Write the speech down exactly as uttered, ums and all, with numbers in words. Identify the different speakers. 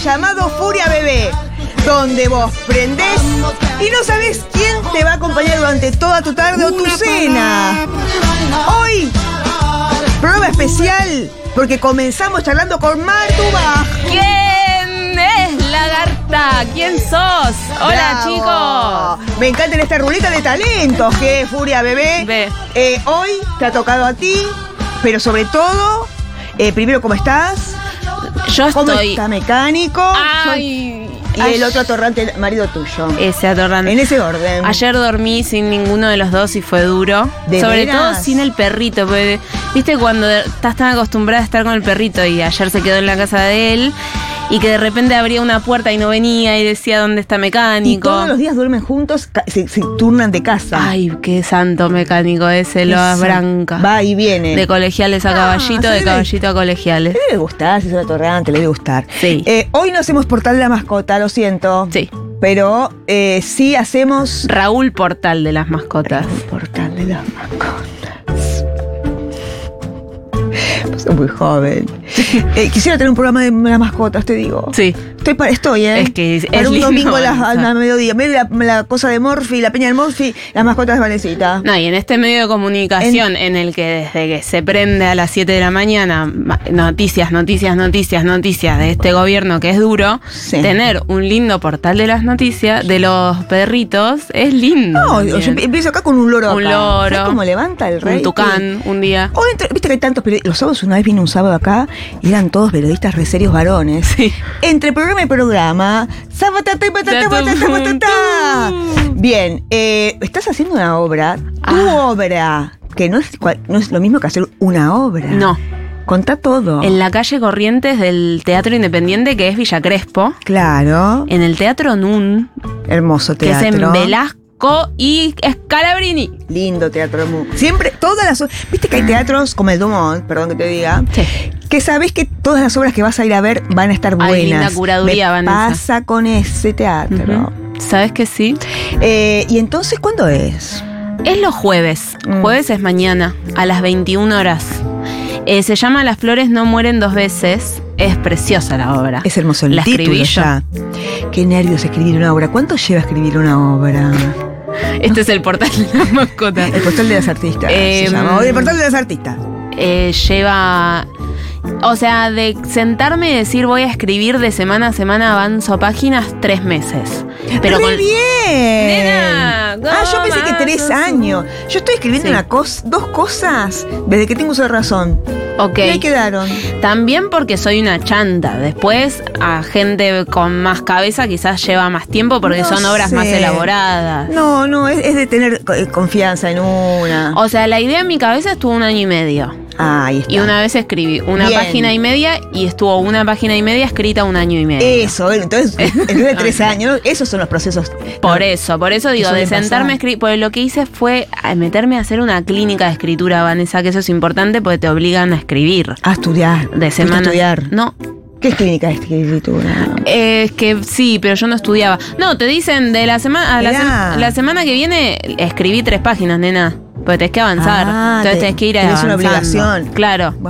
Speaker 1: llamado Furia Bebé, donde vos prendés y no sabés quién te va a acompañar durante toda tu tarde o tu cena. Hoy, programa especial, porque comenzamos charlando con Martu Baj.
Speaker 2: ¿Quién es Lagarta? ¿Quién sos? Hola,
Speaker 1: Bravo.
Speaker 2: chicos.
Speaker 1: Me encanta esta ruleta de talentos que es Furia Bebé.
Speaker 2: Ve.
Speaker 1: Eh, hoy te ha tocado a ti, pero sobre todo, eh, primero, ¿cómo estás?
Speaker 2: Yo
Speaker 1: ¿Cómo
Speaker 2: estoy...
Speaker 1: está Mecánico?
Speaker 2: Ay,
Speaker 1: Y el otro atorrante, marido tuyo.
Speaker 2: Ese atorrante.
Speaker 1: En ese orden.
Speaker 2: Ayer dormí sin ninguno de los dos y fue duro.
Speaker 1: ¿De
Speaker 2: Sobre
Speaker 1: veras?
Speaker 2: todo sin el perrito. Porque, viste, cuando estás tan acostumbrada a estar con el perrito y ayer se quedó en la casa de él y que de repente abría una puerta y no venía y decía ¿dónde está
Speaker 1: Y
Speaker 2: Mecánico?
Speaker 1: todos los días duermen juntos, ca- se, se turnan de casa.
Speaker 2: Ay, qué santo Mecánico ese, lo
Speaker 1: Esa-
Speaker 2: branca.
Speaker 1: Va y viene.
Speaker 2: De colegiales a
Speaker 1: Ah,
Speaker 2: caballito,
Speaker 1: se
Speaker 2: de
Speaker 1: le-
Speaker 2: caballito a colegiales.
Speaker 1: Le debe gustar, si es un atorrante, le debe gustar.
Speaker 2: Sí.
Speaker 1: Eh, hoy no hacemos portal de la mascota, lo siento.
Speaker 2: Sí.
Speaker 1: Pero eh, sí hacemos
Speaker 2: Raúl Portal de las mascotas.
Speaker 1: un portal de las mascotas. Soy muy joven. Eh, quisiera tener un programa de las mascotas, te digo.
Speaker 2: Sí.
Speaker 1: Estoy, para, estoy, ¿eh?
Speaker 2: Es que es-
Speaker 1: para
Speaker 2: es
Speaker 1: un
Speaker 2: lindo,
Speaker 1: domingo a la,
Speaker 2: Vanessa.
Speaker 1: a mediodía. Medio la, la cosa de Morphy, la peña del Morphy, las mascotas de Vanesita.
Speaker 2: No, y en este medio de comunicación en, el que desde que se prende a las siete de la mañana, ma- noticias, noticias, noticias, noticias de este gobierno que es duro,
Speaker 1: Sí.
Speaker 2: tener un lindo portal de las noticias de los perritos es lindo.
Speaker 1: No,
Speaker 2: también.
Speaker 1: yo empiezo acá con un loro.
Speaker 2: Un
Speaker 1: acá.
Speaker 2: loro.
Speaker 1: ¿Sabes cómo levanta el rey?
Speaker 2: Un tucán un día.
Speaker 1: Hoy entre- viste que hay tantos periodistas. Los sábados, una vez vine un sábado acá y eran todos periodistas re serios varones.
Speaker 2: Sí.
Speaker 1: Entre programa y programa. Sabatata y batata, batata, batata. Bien, eh, estás haciendo una obra, tu
Speaker 2: Ah.
Speaker 1: obra, que no es, cual- no es lo mismo que hacer una obra.
Speaker 2: No.
Speaker 1: Contá todo.
Speaker 2: En la calle Corrientes del Teatro Independiente, que es Villa Crespo,
Speaker 1: Claro.
Speaker 2: en el Teatro Nun,
Speaker 1: Hermoso
Speaker 2: que
Speaker 1: teatro.
Speaker 2: es en Velasco y Scalabrini.
Speaker 1: Lindo teatro. mu- Siempre, todas las. o- Viste que hay teatros como el Dumont, perdón que te diga.
Speaker 2: Sí.
Speaker 1: Que sabés que todas las obras que vas a ir a ver van a estar
Speaker 2: Hay
Speaker 1: buenas.
Speaker 2: linda curaduría,
Speaker 1: Me
Speaker 2: Vanessa.
Speaker 1: pasa con ese teatro.
Speaker 2: Ujú. ¿Sabes que sí?
Speaker 1: Eh, ¿Y entonces cuándo es?
Speaker 2: Es los jueves.
Speaker 1: Mm.
Speaker 2: Jueves es mañana, a las veintiuna horas. Eh, se llama Las flores no mueren dos veces. Es preciosa la obra.
Speaker 1: Es hermoso el
Speaker 2: La
Speaker 1: título
Speaker 2: escribí yo.
Speaker 1: ya. Qué nervios escribir una obra. ¿Cuánto lleva escribir una obra?
Speaker 2: Este es el portal de las mascotas.
Speaker 1: El portal de las artistas.
Speaker 2: Eh,
Speaker 1: se llama. O el portal de las artistas.
Speaker 2: Eh, lleva... O sea, de sentarme y decir voy a escribir de semana a semana avanzo páginas, tres meses. Pero
Speaker 1: ¡Re
Speaker 2: con...
Speaker 1: bien!
Speaker 2: Nena,
Speaker 1: ah, yo pensé que
Speaker 2: ¿cómo
Speaker 1: tres
Speaker 2: más?
Speaker 1: años. Yo estoy escribiendo
Speaker 2: Sí.
Speaker 1: una cos- dos cosas desde que tengo uso de razón.
Speaker 2: Ok.
Speaker 1: Y ahí quedaron.
Speaker 2: También porque soy una chanta. Después, a gente con más cabeza quizás lleva más tiempo porque
Speaker 1: No
Speaker 2: son obras
Speaker 1: sé.
Speaker 2: más elaboradas.
Speaker 1: No, no, es, es de tener eh, confianza en una.
Speaker 2: O sea, la idea en mi cabeza estuvo un año y medio.
Speaker 1: Ah, ahí está.
Speaker 2: Y una vez escribí una
Speaker 1: Bien.
Speaker 2: página y media y estuvo una página y media escrita un año y medio.
Speaker 1: Eso, bueno, entonces, en vez de tres años, esos son los procesos.
Speaker 2: Por
Speaker 1: No,
Speaker 2: eso, por eso digo,
Speaker 1: suele
Speaker 2: de sentarme
Speaker 1: pasar.
Speaker 2: a escribir, porque lo que hice fue a meterme a hacer una clínica de escritura, Vanessa, que eso es importante porque te obligan a escribir.
Speaker 1: A estudiar.
Speaker 2: De
Speaker 1: ¿Fuiste a
Speaker 2: semana.
Speaker 1: estudiar.
Speaker 2: No,
Speaker 1: ¿Qué es clínica de escritura?
Speaker 2: es que sí, pero yo no estudiaba. No, te dicen de la semana a la,
Speaker 1: Mirá.
Speaker 2: sema- la semana que viene escribí tres páginas, nena. Porque tenés que avanzar.
Speaker 1: Ah,
Speaker 2: Entonces
Speaker 1: te-
Speaker 2: tenés que ir
Speaker 1: tenés una
Speaker 2: avanzando.
Speaker 1: obligación.
Speaker 2: Claro.